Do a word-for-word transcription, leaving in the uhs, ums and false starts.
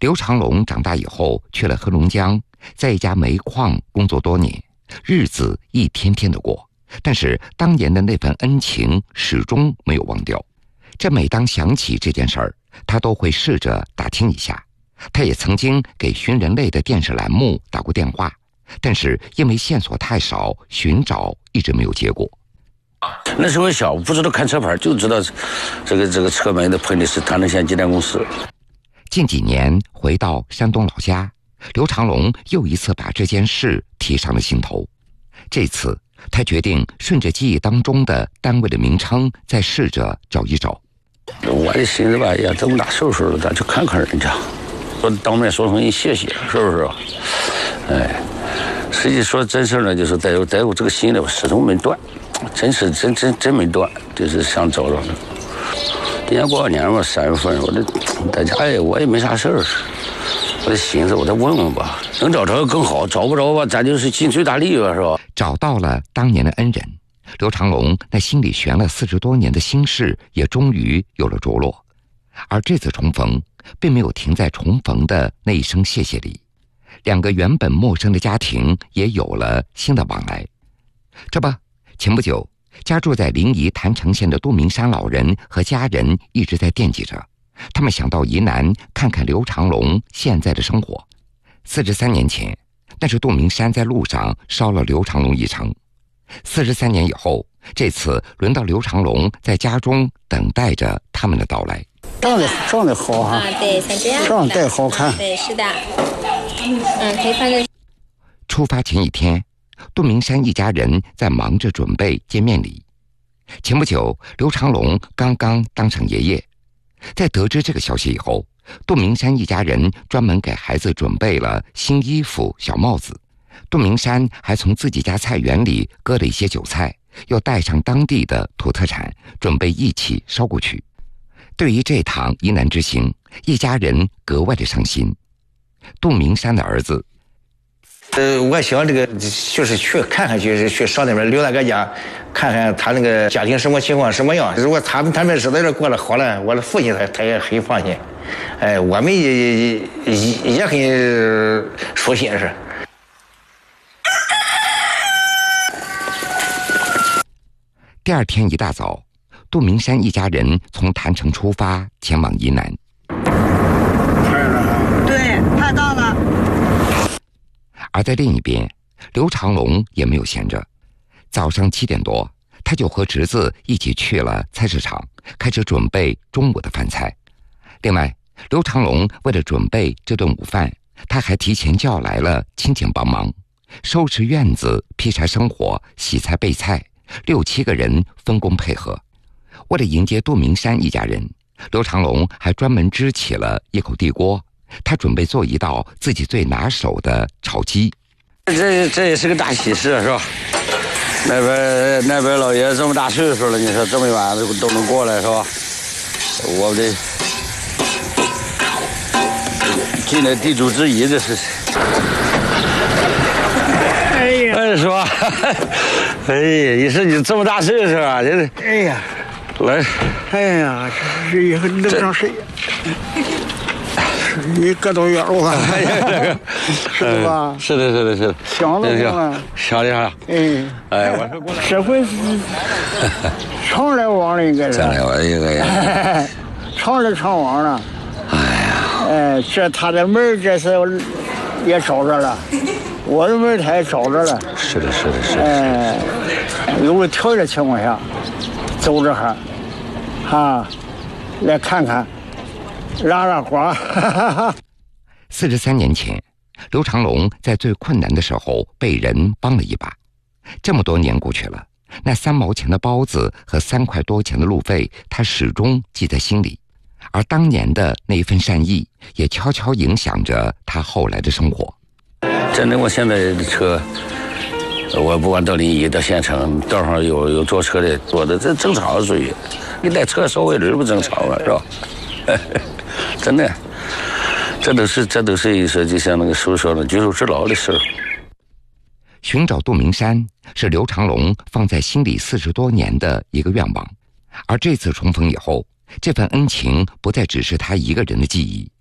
刘长龙长大以后去了黑龙江，在一家煤矿工作多年，日子一天天的过，但是当年的那份恩情始终没有忘掉。这每当想起这件事儿，他都会试着打听一下。他也曾经给寻人类的电视栏目打过电话，但是因为线索太少，寻找一直没有结果。 那时候小，不知道看车牌，就知道这个这个车门的喷的是唐城县机电公司。 近几年回到山东老家，刘长龙又一次把这件事提上了心头。这次他决定顺着记忆当中的单位的名称再试着找一找。 我的心思吧，也这么大岁数了，咱去看看人家，说当面说声人谢谢，是不是？哎，实际说真事呢，就是在有在有这个心里，我始终没断，真是真真真没断，就是想找找的。今年过完年嘛，三月份，我这在家哎，我也没啥事儿，我的心思我再问问吧，能找着更好，找不着吧，咱就是尽最大力吧，是吧？ 找到了当年的恩人，刘长龙那心里悬了四十多年的心事也终于有了着落。而这次重逢并没有停在重逢的那一声谢谢里，两个原本陌生的家庭也有了新的往来。这不，前不久家住在临沂郯城县的杜明山老人和家人一直在惦记着，他们想到沂南看看刘长龙现在的生活。四十三年前，那是杜明山在路上捎了刘长龙一程。四十三年以后，这次轮到刘长龙在家中等待着他们的到来。 长得长得好哈、啊， 对，像这样长得好看、啊， 对，是的，嗯，可以放在。 出发前一天，杜明山一家人在忙着准备见面礼。前不久，刘长龙刚刚当上爷爷，在得知这个消息以后，杜明山一家人专门给孩子准备了新衣服、小帽子。杜明山还从自己家菜园里割了一些韭菜，又带上当地的土特产，准备一起捎过去。对于这趟沂南之行，一家人格外的上心。杜明山的儿子， 呃，我想这个就是去看看，就是去上那边刘大哥家，看看他那个家庭生活情况什么样。如果他们他们是在这过得好了，我的父亲他他也很放心。哎，我们也也也很舒心是。 第二天一大早，杜明山一家人从郯城出发，前往沂南。 对，太大了。 而在另一边，刘长龙也没有闲着。早上七点多，他就和侄子一起去了菜市场，开始准备中午的饭菜。另外，刘长龙为了准备这顿午饭，他还提前叫来了亲戚帮忙，收拾院子、劈柴生火、洗菜备菜，六七个人分工配合。为了迎接杜明山一家人，刘长龙还专门支起了一口地锅，他准备做一道自己最拿手的炒鸡。 这这也是个大喜事，是吧？那边那边老爷这么大岁数了，你说这么晚都能过来，是吧？我们这尽了地主之谊，这是。 哎呀， 哎，是吧？哎呀，你说你这么大岁数啊，这是。 哎呀， 来。 哎呀，这是一个能上谁呀？一个多月了吧？是的吧？ 是的，是的，是的。 想了吗？ 想的啥？ 哎哎，我说过来。 社会是常来往的一个人。 常来往一个人。 常来常往了。 哎呀。 哎，这他的门这是也找着了，我的门他也找着了。 是的，是的，是的。 哎，有条件情况下，走着哈，啊，来看看。拉拉花。 四十三年前，刘长龙在最困难的时候被人帮了一把。这么多年过去了，那三毛钱的包子和三块多钱的路费，他始终记在心里。而当年的那一份善意，也悄悄影响着他后来的生活。 真的，我现在的车，我不管到临沂到县城，道上有有坐车的，坐的这正常属于。你带车收费率不正常啊，是吧？真的，这都是这都是一说就像那个书说的举手之劳的事。 寻找杜明山是刘长龙放在心里四十多年的一个愿望，而这次重逢以后，这份恩情不再只是他一个人的记忆，